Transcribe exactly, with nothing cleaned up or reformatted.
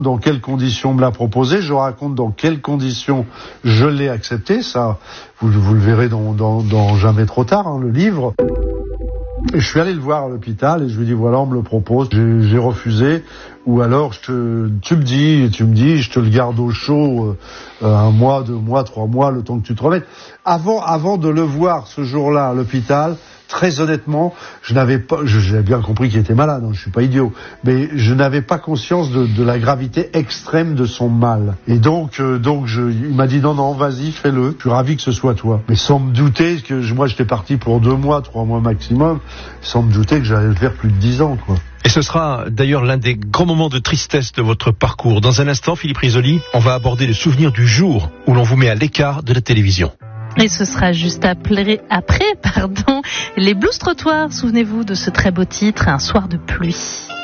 dans quelles conditions on me l'a proposé, je raconte dans quelles conditions je l'ai accepté, ça vous, vous le verrez dans, dans, dans Jamais trop tard, hein, le livre. Et je suis allé le voir à l'hôpital et je lui ai dit voilà, on me le propose, j'ai, j'ai refusé, ou alors je te, tu me dis, tu me dis, je te le garde au chaud euh, un mois, deux mois, trois mois, le temps que tu te remettes. Avant, avant de le voir ce jour-là à l'hôpital, très honnêtement, je n'avais pas, j'avais bien compris qu'il était malade, hein, je suis pas idiot, mais je n'avais pas conscience de, de la gravité extrême de son mal. Et donc, euh, donc, je, il m'a dit non, non, vas-y, fais-le. Je suis ravi que ce soit toi. Mais sans me douter que je, moi, j'étais parti pour deux mois, trois mois maximum, sans me douter que j'allais le faire plus de dix ans, quoi. Et ce sera d'ailleurs l'un des grands moments de tristesse de votre parcours. Dans un instant, Philippe Risoli, on va aborder le souvenir du jour où l'on vous met à l'écart de la télévision. Et ce sera juste après, après pardon, les Blues Trottoirs. Souvenez-vous de ce très beau titre, Un soir de pluie.